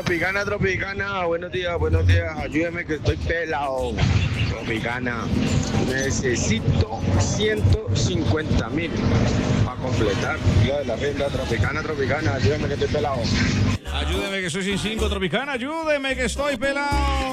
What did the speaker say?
Tropicana, Tropicana, buenos días, ayúdeme que estoy pelado. Tropicana, necesito 150.000 para completar lo de la rienda. Tropicana, Tropicana, ayúdeme que estoy pelado. Ayúdeme que soy sin 5, Tropicana, ayúdeme que estoy pelado.